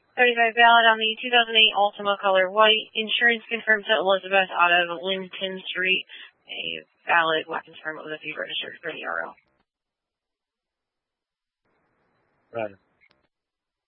35 valid on the 2008 Altima color white. Insurance confirmed to Elizabeth out of Linton Street. A valid weapons permit with a fee registered for the RO. Right.